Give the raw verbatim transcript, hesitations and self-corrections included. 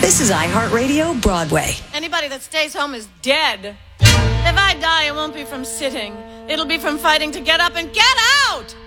This is iHeartRadio Broadway. Anybody that stays home is dead. If I die, it won't be from sitting. It'll be from fighting to get up and get out!